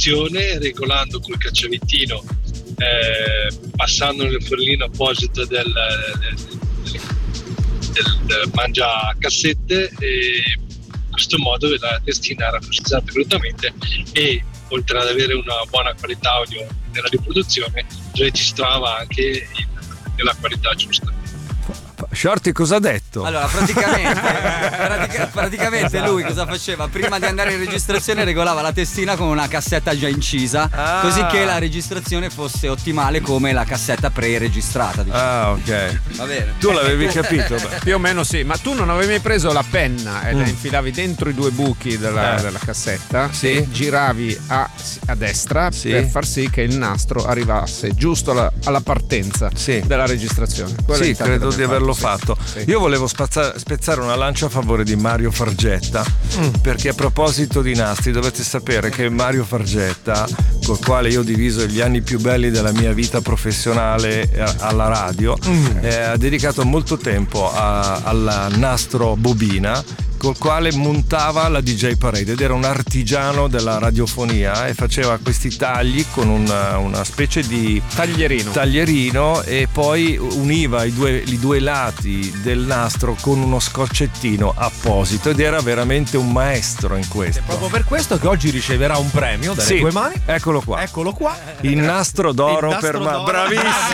riproduzione, regolando col cacciavettino, passando nel fornino apposito del mangiacassette, e in questo modo la testina era processata correttamente e oltre ad avere una buona qualità audio nella riproduzione registrava anche nella qualità giusta. Shorty cosa ha detto? Allora praticamente lui cosa faceva? Prima di andare in registrazione regolava la testina con una cassetta già incisa, così che la registrazione fosse ottimale come la cassetta pre-registrata, diciamo. Ok, va bene. Tu l'avevi capito? Più o meno sì, ma tu non avevi mai preso la penna e la infilavi dentro i due buchi della cassetta e giravi a destra per far sì che il nastro arrivasse giusto alla partenza della registrazione. Sì, credo di averlo fatto. Sì. Io volevo spezzare una lancia a favore di Mario Fargetta, perché a proposito di nastri dovete sapere che Mario Fargetta, col quale io ho diviso gli anni più belli della mia vita professionale alla radio, ha dedicato molto tempo al nastro bobina col quale montava la DJ Parade, ed era un artigiano della radiofonia e faceva questi tagli con una specie di taglierino e poi univa i due lati del nastro con uno scotchettino apposito, ed era veramente un maestro in questo. È proprio per questo che oggi riceverà un premio dalle tue mani. Eccolo qua. Il nastro d'oro per Bravissimo.